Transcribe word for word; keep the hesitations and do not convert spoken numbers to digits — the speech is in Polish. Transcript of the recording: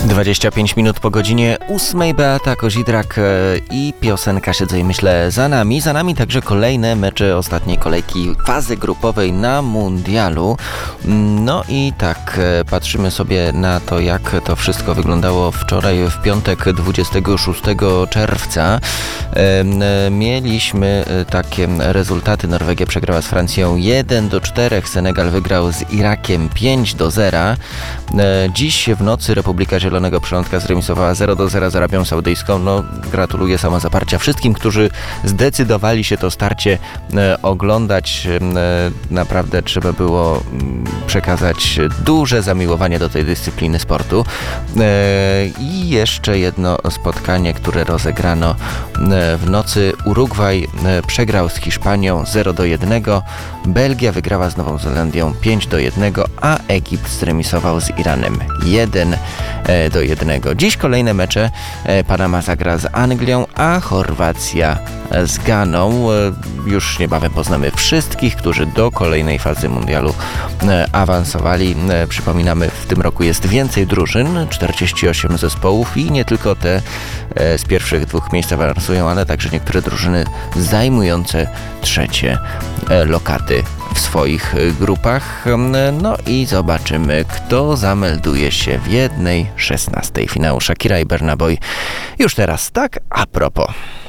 dwadzieścia pięć minut po godzinie ósmej. Beata Kozidrak i piosenka Siedzę i myślę za nami. Za nami także kolejne mecze ostatniej kolejki fazy grupowej na mundialu. No i tak patrzymy sobie na to, jak to wszystko wyglądało wczoraj w piątek dwudziestego szóstego czerwca. Mieliśmy takie rezultaty. Norwegia przegrała z Francją jeden do czterech. Senegal wygrał z Irakiem pięć do zera. Dziś w nocy Republika Zielonego Przylądka zremisowała zero do zera z Arabią Saudyjską. No, gratuluję samozaparcia wszystkim, którzy zdecydowali się to starcie e, oglądać. E, naprawdę trzeba było m, przekazać duże zamiłowanie do tej dyscypliny sportu. E, I jeszcze jedno spotkanie, które rozegrano e, w nocy. Urugwaj e, przegrał z Hiszpanią zero do jednego. Belgia wygrała z Nową Zelandią pięć do jednego, a Egipt zremisował z Iranem jeden do jednego. Dziś kolejne mecze. Panama zagra z Anglią, a Chorwacja z Ganą. Już niebawem poznamy wszystkich, którzy do kolejnej fazy mundialu awansowali. Przypominamy, w tym roku jest więcej drużyn, czterdzieści osiem zespołów i nie tylko te z pierwszych dwóch miejsc awansują, ale także niektóre drużyny zajmujące trzecie lokaty w swoich grupach. No i zobaczymy, kto zamelduje się w jednej szesnastej finału. Shakira i Burna Boy już teraz, tak a propos.